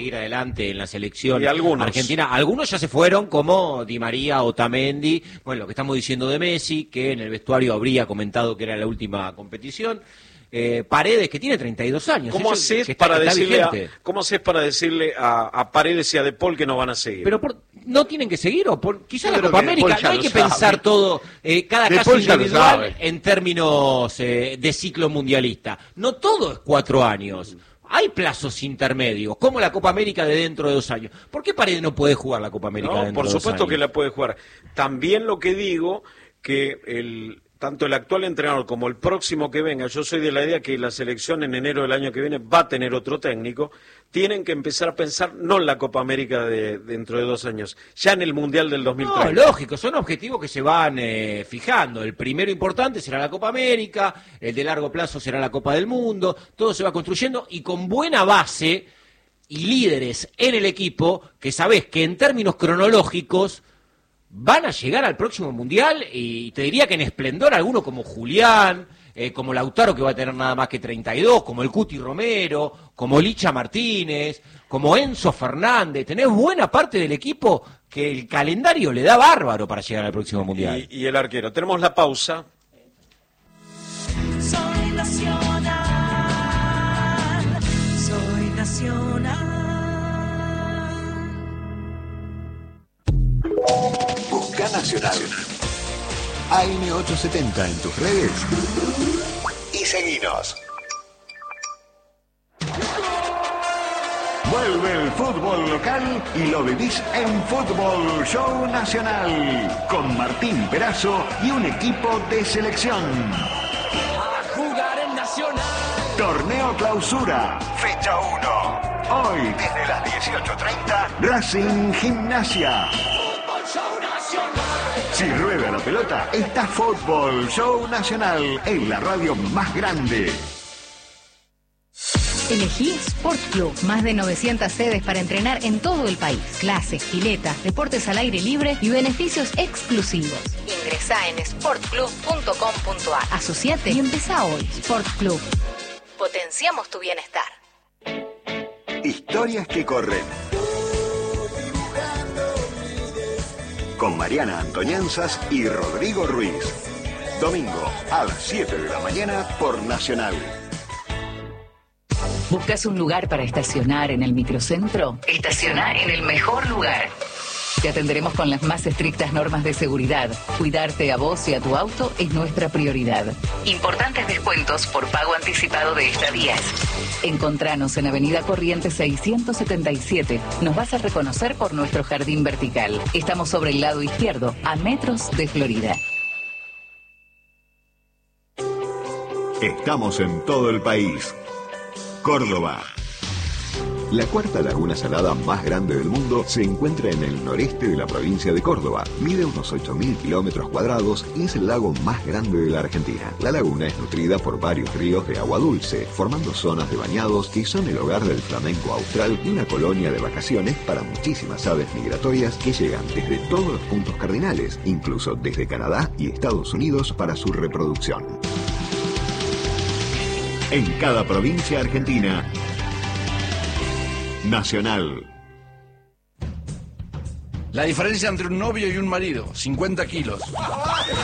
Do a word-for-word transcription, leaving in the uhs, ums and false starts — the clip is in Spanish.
seguir adelante en la selección y algunos. argentina. Algunos ya se fueron, como Di María, Otamendi. Bueno, lo que estamos diciendo de Messi, que en el vestuario habría comentado que era la última competición. Eh, Paredes, que tiene treinta y dos años. ¿Cómo haces está, para, decirle a, ¿cómo haces para decirle a, a Paredes y a De Paul que no van a seguir? Pero por, no tienen que seguir, o por, quizás la Yo creo Copa que América, De Paul ya no hay lo que sabe. pensar todo, eh, cada De caso Paul ya lo individual sabe. en términos eh, de ciclo mundialista. No todo es cuatro años. Hay plazos intermedios, como la Copa América de dentro de dos años. ¿Por qué Paredes no puede jugar la Copa América No, dentro por de dos supuesto años? que la puede jugar. También lo que digo, que el... tanto el actual entrenador como el próximo que venga, yo soy de la idea que la selección en enero del año que viene va a tener otro técnico, tienen que empezar a pensar no en la Copa América de dentro de dos años, ya en el Mundial del dos mil treinta. No, lógico, son objetivos que se van eh, fijando. El primero importante será la Copa América, el de largo plazo será la Copa del Mundo, todo se va construyendo y con buena base y líderes en el equipo que sabés que en términos cronológicos van a llegar al próximo Mundial y te diría que en esplendor alguno como Julián, eh, como Lautaro que va a tener nada más que treinta y dos, como el Cuti Romero, como Licha Martínez, como Enzo Fernández. Tenés buena parte del equipo que el calendario le da bárbaro para llegar al próximo Mundial. Y, y el arquero. Tenemos la pausa. Soy nacional, soy nacional. Busca Nacional. A M ochocientos setenta en tus redes y seguinos. Vuelve el fútbol local y lo vivís en Fútbol Show Nacional con Martín Perazo y un equipo de selección. A jugar en Nacional. Torneo Clausura, fecha uno. Hoy, desde las dieciocho treinta, Racing Gimnasia. Fútbol Show Nacional. Si rueda la pelota, está Fútbol Show Nacional en la radio más grande. Elegí Sport Club, más de novecientas sedes para entrenar en todo el país. Clases, piletas, deportes al aire libre y beneficios exclusivos. Ingresá en sport club punto com punto a r. Asociate y empezá hoy. Sport Club. Potenciamos tu bienestar. Historias que corren. Con Mariana Antoñanzas y Rodrigo Ruiz. Domingo a las siete de la mañana por Nacional. ¿Buscas un lugar para estacionar en el microcentro? Estaciona en el mejor lugar. Te atenderemos con las más estrictas normas de seguridad. Cuidarte a vos y a tu auto es nuestra prioridad. Importantes descuentos por pago anticipado de estadías. Encontranos en Avenida Corrientes seiscientos setenta y siete. Nos vas a reconocer por nuestro jardín vertical. Estamos sobre el lado izquierdo, a metros de Florida. Estamos en todo el país. Córdoba. La cuarta laguna salada más grande del mundo se encuentra en el noreste de la provincia de Córdoba. Mide unos ocho mil kilómetros cuadrados y es el lago más grande de la Argentina. La laguna es nutrida por varios ríos de agua dulce, formando zonas de bañados que son el hogar del flamenco austral y una colonia de vacaciones para muchísimas aves migratorias que llegan desde todos los puntos cardinales, incluso desde Canadá y Estados Unidos para su reproducción. En cada provincia argentina, Nacional. La diferencia entre un novio y un marido, cincuenta kilos.